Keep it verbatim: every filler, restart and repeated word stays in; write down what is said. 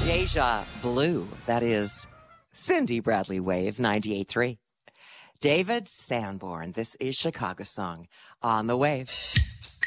Deja Blue. That is Cindy Bradley Wave, ninety-eight point three. David Sanborn. This is Chicago Song on the Wave.